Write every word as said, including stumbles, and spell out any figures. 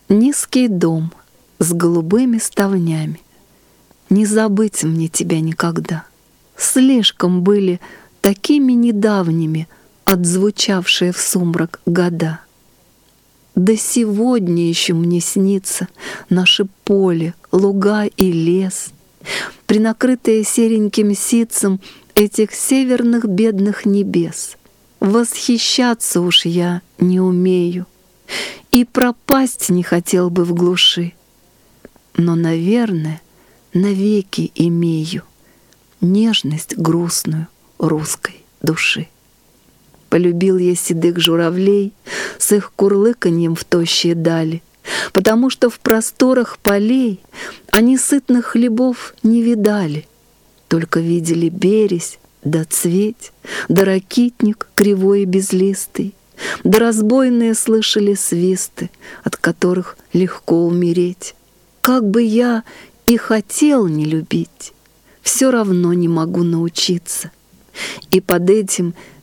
Низкий дом с голубыми ставнями. Не забыть мне тебя никогда. Слишком были такими недавними отзвучавшие в сумрак года. Да сегодня еще мне снится наше поле, луга и лес, принакрытые сереньким ситцем этих северных бедных небес. Восхищаться уж я не умею и пропасть не хотел бы в глуши, но, наверное, навеки имею нежность грустную русской души. Полюбил я седых журавлей с их курлыканьем в тощие дали, потому что в просторах полей они сытных хлебов не видали, только видели березь да цветь, да ракитник кривой и безлистый, да разбойные слышали свисты, от которых легко умереть. Как бы я и хотел не любить, все равно не могу научиться, и под этим